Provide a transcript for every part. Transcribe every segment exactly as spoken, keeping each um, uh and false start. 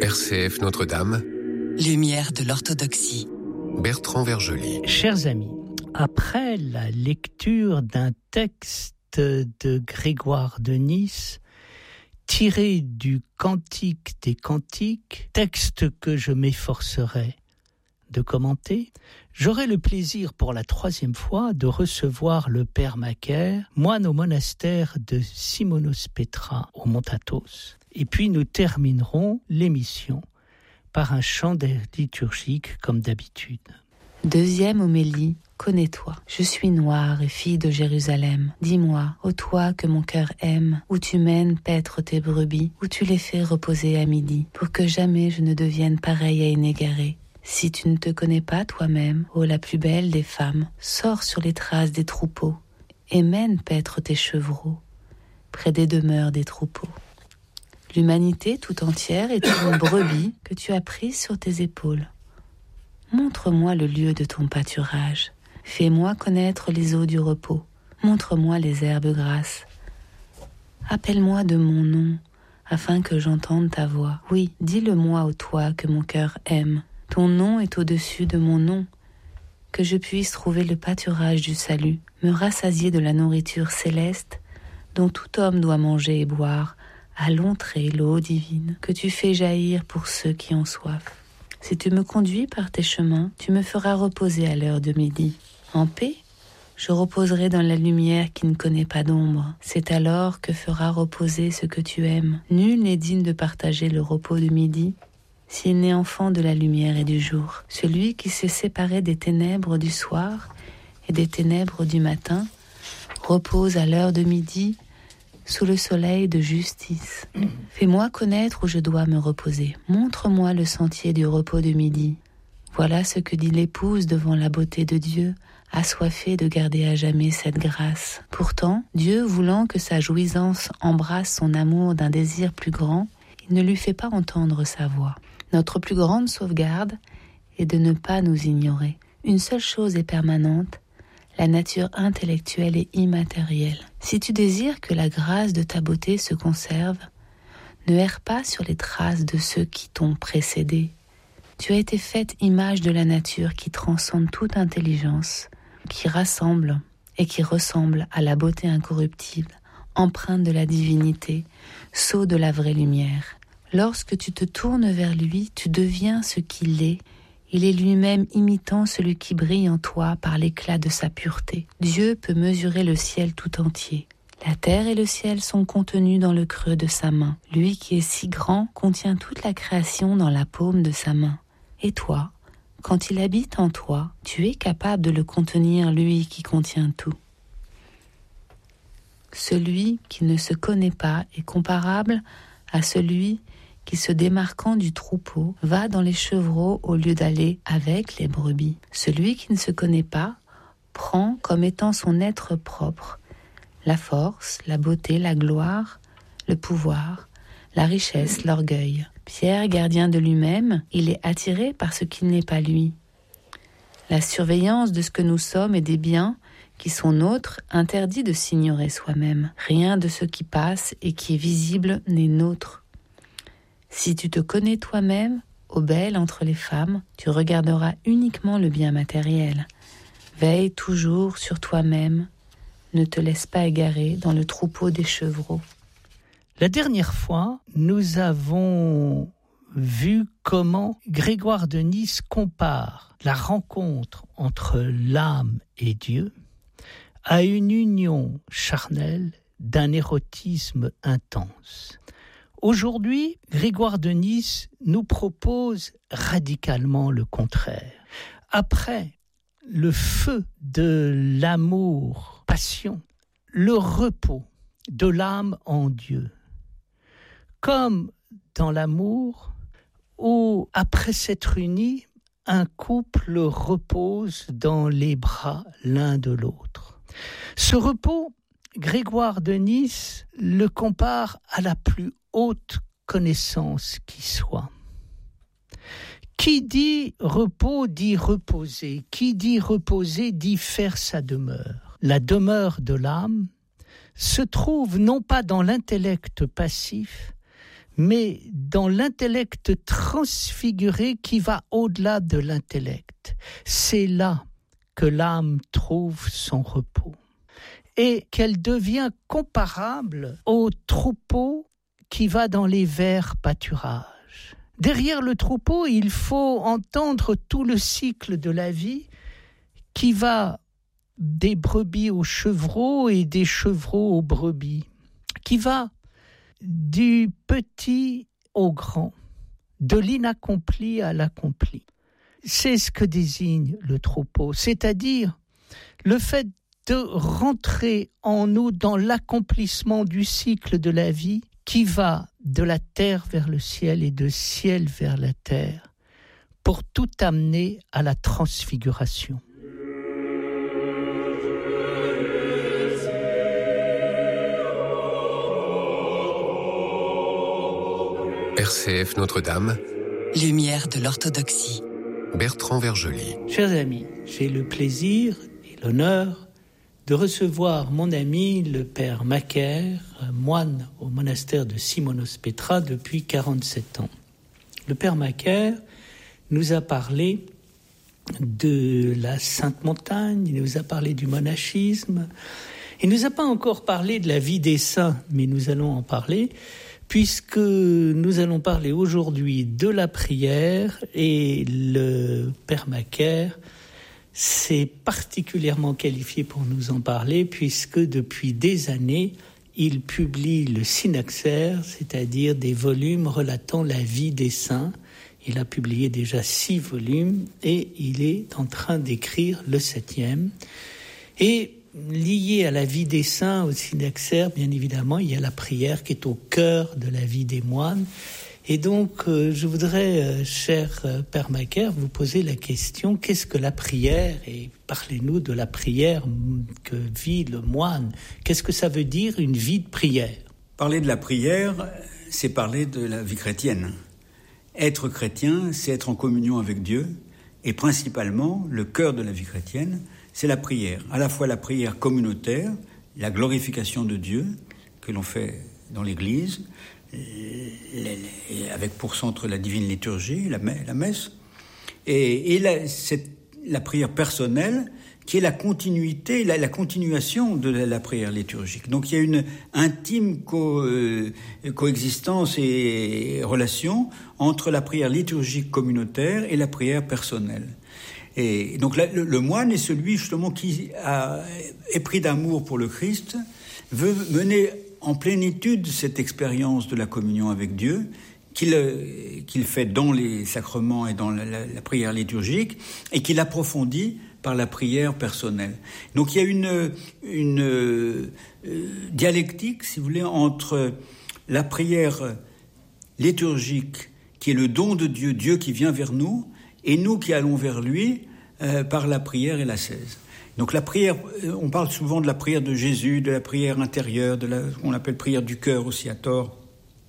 R C F Notre-Dame. Lumière de l'orthodoxie. Bertrand Vergely. Chers amis, après la lecture d'un texte de Grégoire de Nysse, tiré du Cantique des Cantiques, texte que je m'efforcerai de commenter, j'aurai le plaisir pour la troisième fois de recevoir le père Macaire, moine au monastère de Simonos Petra au Mont Athos. Et puis nous terminerons l'émission par un chant d'air liturgique comme d'habitude. Deuxième homélie, connais-toi. Je suis noire et fille de Jérusalem. Dis-moi, ô toi que mon cœur aime, où tu mènes paître tes brebis, où tu les fais reposer à midi, pour que jamais je ne devienne pareille à une égarée. Si tu ne te connais pas toi-même, ô la plus belle des femmes, sors sur les traces des troupeaux et mène paître tes chevreaux près des demeures des troupeaux. L'humanité tout entière est une brebis que tu as prise sur tes épaules. Montre-moi le lieu de ton pâturage. Fais-moi connaître les eaux du repos. Montre-moi les herbes grasses. Appelle-moi de mon nom, afin que j'entende ta voix. Oui, dis-le-moi, ô toi que mon cœur aime. Ton nom est au-dessus de mon nom. Que je puisse trouver le pâturage du salut, me rassasier de la nourriture céleste, dont tout homme doit manger et boire, à l'entrée l'eau divine, que tu fais jaillir pour ceux qui ont soif. Si tu me conduis par tes chemins, tu me feras reposer à l'heure de midi. En paix, je reposerai dans la lumière qui ne connaît pas d'ombre. C'est alors que fera reposer ce que tu aimes. Nul n'est digne de partager le repos du midi, s'il n'est enfant de la lumière et du jour. Celui qui s'est séparé des ténèbres du soir et des ténèbres du matin repose à l'heure de midi sous le soleil de justice. Fais-moi connaître où je dois me reposer. Montre-moi le sentier du repos de midi. Voilà ce que dit l'épouse devant la beauté de Dieu, assoiffée de garder à jamais cette grâce. Pourtant, Dieu, voulant que sa jouissance embrasse son amour d'un désir plus grand, il ne lui fait pas entendre sa voix. Notre plus grande sauvegarde est de ne pas nous ignorer. Une seule chose est permanente, la nature intellectuelle et immatérielle. Si tu désires que la grâce de ta beauté se conserve, ne erre pas sur les traces de ceux qui t'ont précédé. Tu as été faite image de la nature qui transcende toute intelligence, qui rassemble et qui ressemble à la beauté incorruptible, empreinte de la divinité, sceau de la vraie lumière. Lorsque tu te tournes vers lui, tu deviens ce qu'il est. Il est lui-même imitant celui qui brille en toi par l'éclat de sa pureté. Dieu peut mesurer le ciel tout entier. La terre et le ciel sont contenus dans le creux de sa main. Lui qui est si grand contient toute la création dans la paume de sa main. Et toi, quand il habite en toi, tu es capable de le contenir, lui qui contient tout. Celui qui ne se connaît pas est comparable à celui qui, se démarquant du troupeau, va dans les chevreaux au lieu d'aller avec les brebis. Celui qui ne se connaît pas prend comme étant son être propre la force, la beauté, la gloire, le pouvoir, la richesse, l'orgueil. Pierre, gardien de lui-même, il est attiré par ce qui n'est pas lui. La surveillance de ce que nous sommes et des biens qui sont nôtres interdit de s'ignorer soi-même. Rien de ce qui passe et qui est visible n'est nôtre. Si tu te connais toi-même, ô belle entre les femmes, tu regarderas uniquement le bien matériel. Veille toujours sur toi-même, ne te laisse pas égarer dans le troupeau des chevreaux. La dernière fois, nous avons vu comment Grégoire de Nysse compare la rencontre entre l'âme et Dieu à une union charnelle d'un érotisme intense. Aujourd'hui, Grégoire de Nysse nous propose radicalement le contraire. Après le feu de l'amour, passion, le repos de l'âme en Dieu, comme dans l'amour où, après s'être unis, un couple repose dans les bras l'un de l'autre. Ce repos, Grégoire de Nysse le compare à la plus haute connaissance qui soit. Qui dit repos dit reposer. Qui dit reposer dit faire sa demeure. La demeure de l'âme se trouve non pas dans l'intellect passif, mais dans l'intellect transfiguré qui va au-delà de l'intellect. C'est là que l'âme trouve son repos et qu'elle devient comparable au troupeau qui va dans les verts pâturages. Derrière le troupeau, il faut entendre tout le cycle de la vie qui va des brebis aux chevreaux et des chevreaux aux brebis, qui va du petit au grand, de l'inaccompli à l'accompli. C'est ce que désigne le troupeau, c'est-à-dire le fait de rentrer en nous dans l'accomplissement du cycle de la vie qui va de la terre vers le ciel et de ciel vers la terre pour tout amener à la transfiguration. R C F Notre-Dame, Lumière de l'orthodoxie. Bertrand Vergely. Chers amis, j'ai le plaisir et l'honneur de recevoir mon ami le père Macaire, moine au monastère de Simonos Petra depuis quarante-sept ans. Le père Macaire nous a parlé de la Sainte Montagne, il nous a parlé du monachisme, il ne nous a pas encore parlé de la vie des saints, mais nous allons en parler, puisque nous allons parler aujourd'hui de la prière et le père Macaire s'est particulièrement qualifié pour nous en parler puisque depuis des années, il publie le Synaxaire, c'est-à-dire des volumes relatant la vie des saints. Il a publié déjà six volumes et il est en train d'écrire le septième. Et lié à la vie des saints, au Synaxaire, bien évidemment, il y a la prière qui est au cœur de la vie des moines. Et donc, euh, je voudrais, euh, cher euh, Père Macaire, vous poser la question, qu'est-ce que la prière ? Et parlez-nous de la prière que vit le moine. Qu'est-ce que ça veut dire, une vie de prière ? Parler de la prière, c'est parler de la vie chrétienne. Être chrétien, c'est être en communion avec Dieu. Et principalement, le cœur de la vie chrétienne, c'est la prière. À la fois la prière communautaire, la glorification de Dieu, que l'on fait dans l'Église, avec pour centre la divine liturgie, la messe, et, et la, cette, la prière personnelle, qui est la continuité, la, la continuation de la, la prière liturgique. Donc il y a une intime co, euh, coexistence et relation entre la prière liturgique communautaire et la prière personnelle. Et donc la, le, le moine est celui justement qui a, est pris d'amour pour le Christ, veut mener en plénitude cette expérience de la communion avec Dieu qu'il, qu'il fait dans les sacrements et dans la, la, la prière liturgique et qu'il approfondit par la prière personnelle. Donc il y a une, une euh, dialectique, si vous voulez, entre la prière liturgique qui est le don de Dieu, Dieu qui vient vers nous, et nous qui allons vers lui euh, par la prière et l'ascèse. Donc la prière, on parle souvent de la prière de Jésus, de la prière intérieure, de la, ce qu'on appelle prière du cœur aussi à tort.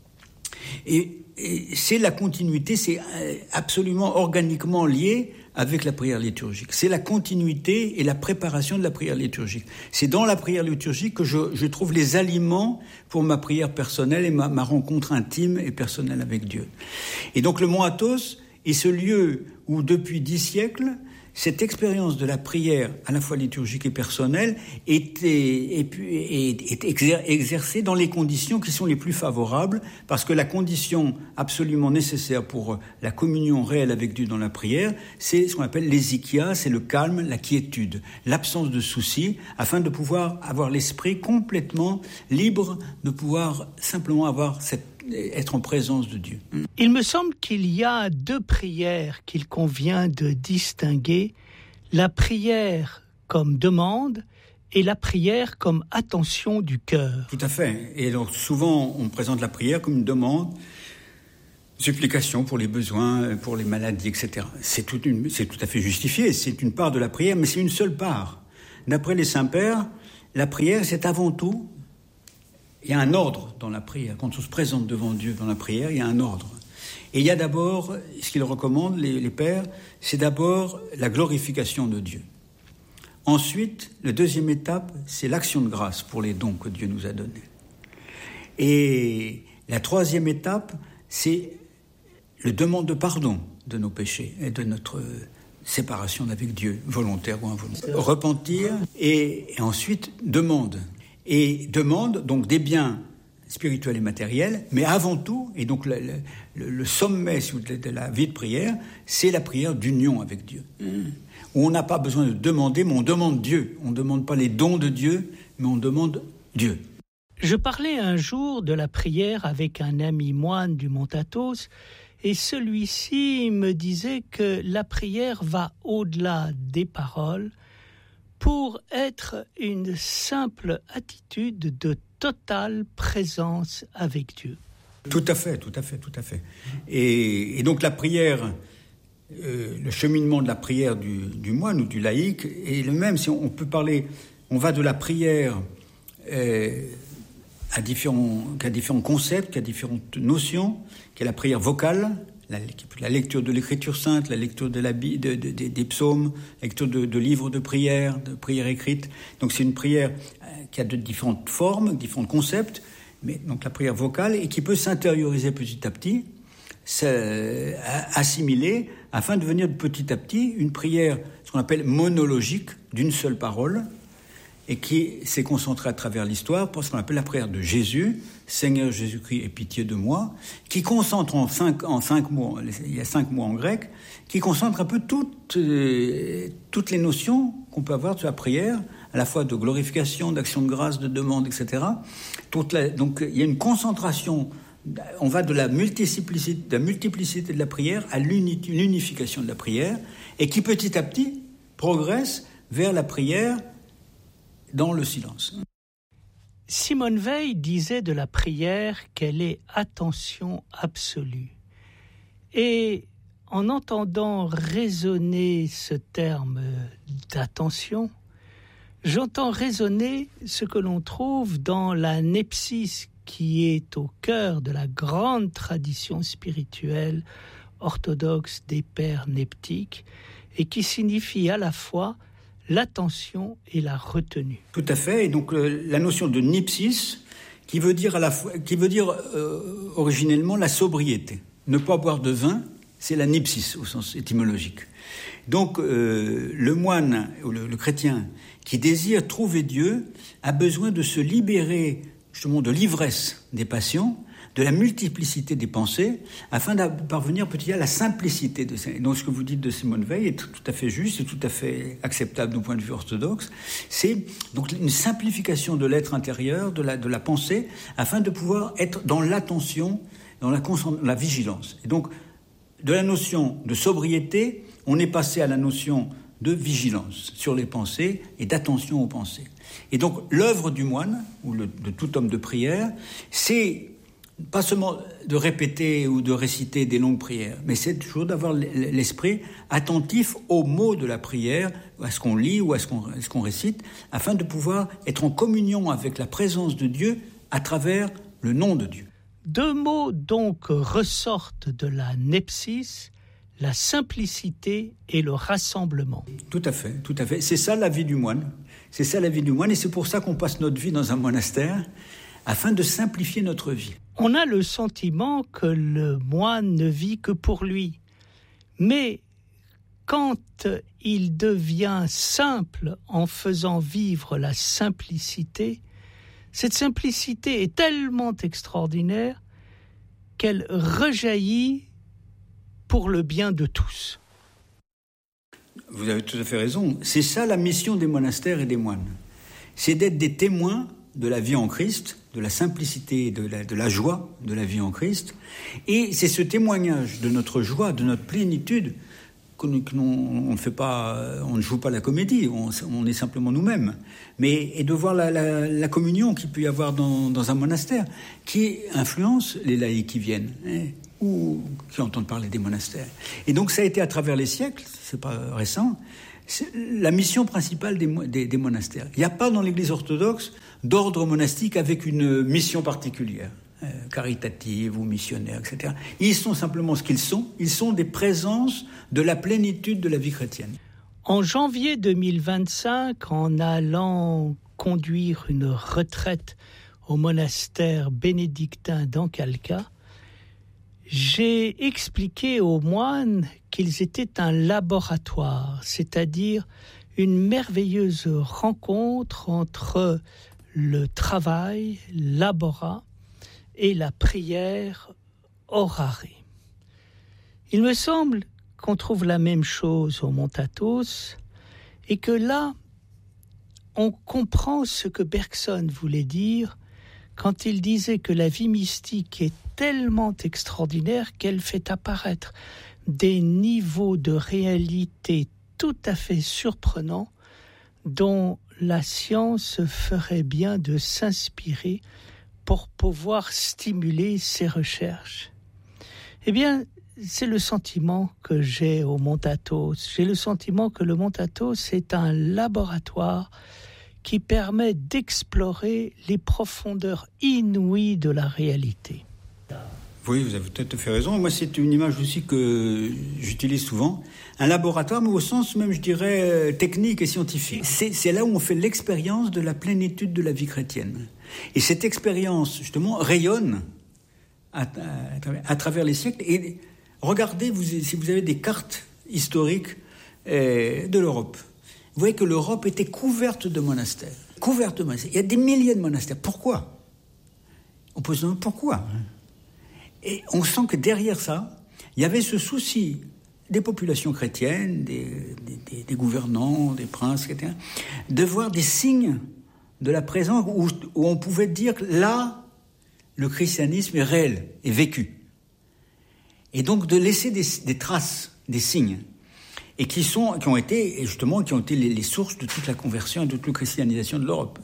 Et, et c'est la continuité, c'est absolument organiquement lié avec la prière liturgique. C'est la continuité et la préparation de la prière liturgique. C'est dans la prière liturgique que je, je trouve les aliments pour ma prière personnelle et ma, ma rencontre intime et personnelle avec Dieu. Et donc le Mont Athos est ce lieu où depuis dix siècles, cette expérience de la prière, à la fois liturgique et personnelle, est, est, est, est exercée dans les conditions qui sont les plus favorables, parce que la condition absolument nécessaire pour la communion réelle avec Dieu dans la prière, c'est ce qu'on appelle l'hésychia, c'est le calme, la quiétude, l'absence de soucis, afin de pouvoir avoir l'esprit complètement libre, de pouvoir simplement avoir cette être en présence de Dieu. Il me semble qu'il y a deux prières qu'il convient de distinguer, la prière comme demande et la prière comme attention du cœur. Tout à fait. Et donc souvent on présente la prière comme une demande, supplication pour les besoins, pour les maladies, et cetera. C'est tout, une, c'est tout à fait justifié, c'est une part de la prière, mais c'est une seule part. D'après les saints-pères, la prière c'est avant tout, il y a un ordre dans la prière. Quand on se présente devant Dieu dans la prière, il y a un ordre. Et il y a d'abord, ce qu'ils recommandent, les, les pères, c'est d'abord la glorification de Dieu. Ensuite, la deuxième étape, c'est l'action de grâce pour les dons que Dieu nous a donnés. Et La troisième étape, c'est le demande de pardon de nos péchés et de notre séparation avec Dieu, volontaire ou involontaire. Repentir et, et ensuite demande. Et demande donc des biens spirituels et matériels, mais avant tout, et donc le, le, le sommet de la vie de prière, c'est la prière d'union avec Dieu. Mmh. Où on n'a pas besoin de demander, mais on demande Dieu. On ne demande pas les dons de Dieu, mais on demande Dieu. Je parlais un jour de la prière avec un ami moine du Mont Athos, et celui-ci me disait que la prière va au-delà des paroles pour être une simple attitude de totale présence avec Dieu. Tout à fait, tout à fait, tout à fait. Et, et donc la prière, euh, le cheminement de la prière du, du moine ou du laïc est le même. Si on, on peut parler, on va de la prière euh, à différents, à différents concepts, à différentes notions, qui est la prière vocale, la, la lecture de l'écriture sainte, la lecture de la, de, de, de, des psaumes, la lecture de, de livres de prière, de prière écrite. Donc c'est une prière qui a de différentes formes, différents concepts, mais donc la prière vocale, et qui peut s'intérioriser petit à petit, assimiler, afin de devenir petit à petit une prière, ce qu'on appelle monologique, d'une seule parole, et qui s'est concentrée à travers l'histoire pour ce qu'on appelle la prière de Jésus, Seigneur Jésus-Christ, aie pitié de moi, qui concentre en cinq, en cinq mots, il y a cinq mots en grec, qui concentre un peu toutes, euh, toutes les notions qu'on peut avoir de la prière, à la fois de glorification, d'action de grâce, de demande, et cetera. Toute la, donc il y a une concentration, on va de la multiplicité de la, multiplicité de la prière à l'unité, l'unification de la prière, et qui petit à petit progresse vers la prière dans le silence. Simone Weil disait de la prière qu'elle est attention absolue. Et en entendant résonner ce terme d'attention, j'entends résonner ce que l'on trouve dans la nepsis, qui est au cœur de la grande tradition spirituelle orthodoxe des pères neptiques, et qui signifie à la fois l'attention et la retenue. Tout à fait. Et donc euh, la notion de nipsis, qui veut dire à la fois, qui veut dire euh, originellement la sobriété. Ne pas boire de vin, c'est la nipsis au sens étymologique. Donc euh, le moine ou le, le chrétien qui désire trouver Dieu a besoin de se libérer justement de l'ivresse des passions, de la multiplicité des pensées, afin de parvenir petit à la simplicité de ça. Donc ce que vous dites de Simone Weil est tout à fait juste, et tout à fait acceptable du point de vue orthodoxe. C'est donc une simplification de l'être intérieur, de la, de la pensée, afin de pouvoir être dans l'attention, dans la, la vigilance. Et donc, de la notion de sobriété, on est passé à la notion de vigilance sur les pensées et d'attention aux pensées. Et donc, l'œuvre du moine, ou le, de tout homme de prière, c'est pas seulement de répéter ou de réciter des longues prières, mais c'est toujours d'avoir l'esprit attentif aux mots de la prière, à ce qu'on lit ou à ce qu'on, à ce qu'on récite, afin de pouvoir être en communion avec la présence de Dieu à travers le nom de Dieu. Deux mots donc ressortent de la nepsis, la simplicité et le rassemblement. Tout à fait, tout à fait. C'est ça la vie du moine. C'est ça la vie du moine, et c'est pour ça qu'on passe notre vie dans un monastère, afin de simplifier notre vie. On a le sentiment que le moine ne vit que pour lui. Mais quand il devient simple en faisant vivre la simplicité, cette simplicité est tellement extraordinaire qu'elle rejaillit pour le bien de tous. Vous avez tout à fait raison. C'est ça la mission des monastères et des moines. C'est d'être des témoins de la vie en Christ, de la simplicité, de la, de la joie de la vie en Christ. Et c'est ce témoignage de notre joie, de notre plénitude, qu'on, qu'on on ne fait pas, on ne joue pas la comédie, on, on est simplement nous-mêmes. Mais et de voir la, la, la communion qu'il peut y avoir dans, dans un monastère, qui influence les laïcs qui viennent, hein, ou qui entendent parler des monastères. Et donc ça a été à travers les siècles, c'est pas récent, c'est la mission principale des, des, des monastères. Il n'y a pas dans l'Église orthodoxe d'ordre monastique avec une mission particulière, euh, caritative ou missionnaire, et cetera. Ils sont simplement ce qu'ils sont. Ils sont des présences de la plénitude de la vie chrétienne. En janvier deux mille vingt-cinq, en allant conduire une retraite au monastère bénédictin d'Ancalca, j'ai expliqué aux moines qu'ils étaient un laboratoire, c'est-à-dire une merveilleuse rencontre entre le travail, labora, et la prière, orare. Il me semble qu'on trouve la même chose au Mont Athos et que là, on comprend ce que Bergson voulait dire quand il disait que la vie mystique est tellement extraordinaire qu'elle fait apparaître des niveaux de réalité tout à fait surprenants dont la science ferait bien de s'inspirer pour pouvoir stimuler ses recherches. Eh bien, c'est le sentiment que j'ai au Mont Athos. J'ai le sentiment que le Mont Athos est un laboratoire qui permet d'explorer les profondeurs inouïes de la réalité. Oui, vous avez tout à fait raison. Moi, c'est une image aussi que j'utilise souvent. Un laboratoire, mais au sens même, je dirais, technique et scientifique. C'est, c'est là où on fait l'expérience de la plénitude de la vie chrétienne. Et cette expérience, justement, rayonne à, à, à travers les siècles. Et regardez, vous, si vous avez des cartes historiques euh, de l'Europe, vous voyez que l'Europe était couverte de monastères. Couverte de monastères. Il y a des milliers de monastères. Pourquoi ? On peut se demander pourquoi. Et on sent que derrière ça, il y avait ce souci des populations chrétiennes, des, des, des gouvernants, des princes, et cetera, de voir des signes de la présence où, où on pouvait dire que là, le christianisme est réel, est vécu. Et donc de laisser des, des traces, des signes, et qui, sont, qui ont été, justement, qui ont été les, les sources de toute la conversion et de toute la christianisation de l'Europe.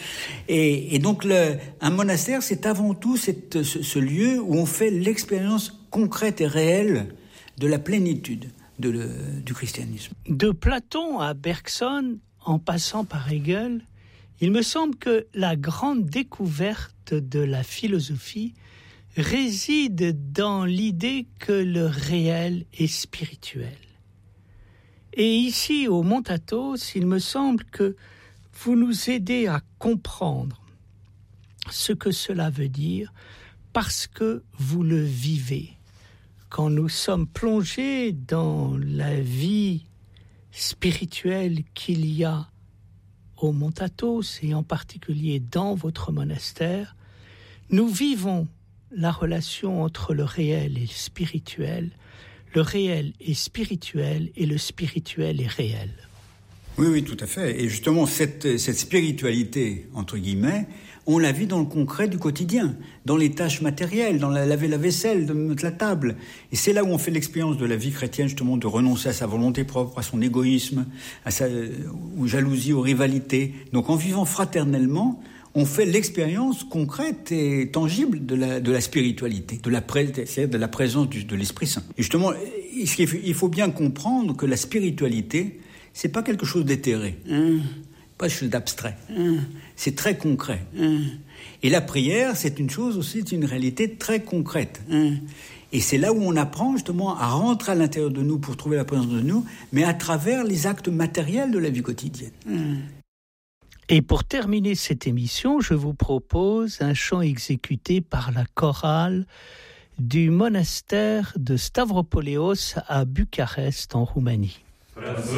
Et, et donc, le, un monastère, c'est avant tout cette, ce, ce lieu où on fait l'expérience concrète et réelle de la plénitude de le, du christianisme. De Platon à Bergson, en passant par Hegel, il me semble que la grande découverte de la philosophie réside dans l'idée que le réel est spirituel. Et ici, au Mont Athos, il me semble que vous nous aidez à comprendre ce que cela veut dire parce que vous le vivez. Quand nous sommes plongés dans la vie spirituelle qu'il y a au Mont Athos et en particulier dans votre monastère, nous vivons la relation entre le réel et le spirituel. Le réel est spirituel et le spirituel est réel. Oui, oui, tout à fait. Et justement, cette, cette spiritualité, entre guillemets, on la vit dans le concret du quotidien, dans les tâches matérielles, dans la, laver la vaisselle, de mettre la table. Et c'est là où on fait l'expérience de la vie chrétienne, justement, de renoncer à sa volonté propre, à son égoïsme, à sa aux jalousies, aux rivalités. Donc, en vivant fraternellement, on fait l'expérience concrète et tangible de la, de la spiritualité, de la, pré, c'est-à-dire de la présence du, de l'Esprit Saint. Et justement, il faut bien comprendre que la spiritualité, c'est pas quelque chose d'éthéré, hein, pas quelque chose d'abstrait. Hein, c'est très concret. Hein. Et la prière, c'est une chose aussi, c'est une réalité très concrète. Hein. Et c'est là où on apprend justement à rentrer à l'intérieur de nous pour trouver la présence de nous, mais à travers les actes matériels de la vie quotidienne. Hein. Et pour terminer cette émission, je vous propose un chant exécuté par la chorale du monastère de Stavropoléos à Bucarest, en Roumanie.